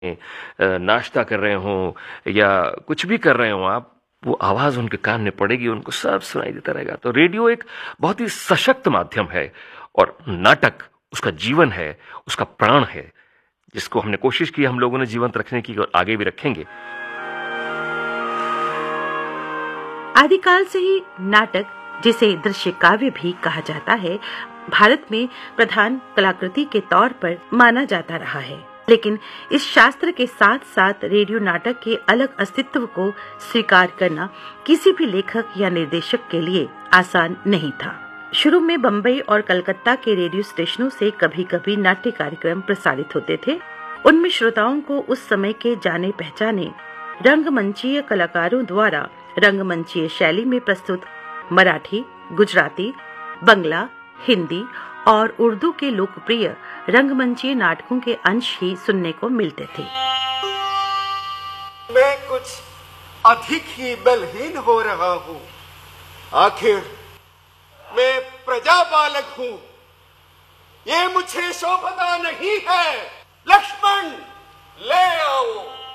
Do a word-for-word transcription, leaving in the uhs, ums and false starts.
अ, नाश्ता कर रहे हों या कुछ भी कर रहे हों आप, वो आवाज़ उनके कान में पड़ेगी, उनको सब सुनाई देता रहेगा। तो रेडियो एक बहुत ही सशक्त माध्यम है और नाटक उसका जीवन है, उसका प्राण है, जिसको हमने कोशिश की हम लोगों ने जीवंत रखने की और आगे भी रखेंगे। आदिकाल से ही नाटक, जिसे दृश्य काव्य भी कहा जाता है, भारत में प्रधान कलाकृति के तौर पर माना जाता रहा है। लेकिन इस शास्त्र के साथ साथ रेडियो नाटक के अलग अस्तित्व को स्वीकार करना किसी भी लेखक या निर्देशक के लिए आसान नहीं था। शुरू में बम्बई और कलकत्ता के रेडियो स्टेशनों से कभी कभी नाट्य कार्यक्रम प्रसारित होते थे। उनमें श्रोताओं को उस समय के जाने पहचाने रंगमंचीय कलाकारों द्वारा रंगमंचीय शैली में प्रस्तुत मराठी, गुजराती, बंगला, हिंदी और उर्दू के लोकप्रिय रंगमंचीय नाटकों के अंश ही सुनने को मिलते थे। मैं कुछ अधिक ही बलहीन हो रहा हूँ। आखिर मैं प्रजा बालक हूँ। ये मुझे शोभता नहीं है। लक्ष्मण, ले आओ।